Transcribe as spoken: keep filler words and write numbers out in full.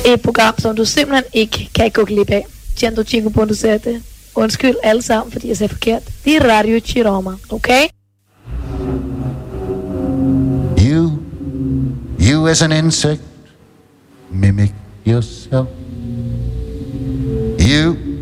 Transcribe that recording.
et program, som du simpelthen ikke kan gå glip af. centocinque punto sette. Undskyld alle sammen, fordi jeg sagde forkert. Det er Radio Chiroma, okay? You, you as an insect, mimic yourself. You